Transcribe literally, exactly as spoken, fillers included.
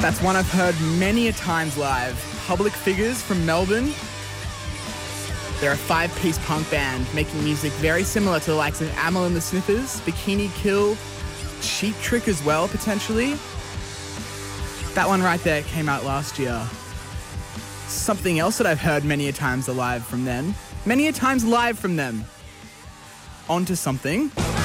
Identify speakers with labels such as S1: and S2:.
S1: That's one I've heard many a times live. Public Figures from Melbourne. They're a five-piece punk band making music very similar to the likes of Amyl and the Sniffers, Bikini Kill, Cheap Trick as well, potentially. That one right there came out last year. Something else that I've heard many a times live from them. Many a times live from them. On to something.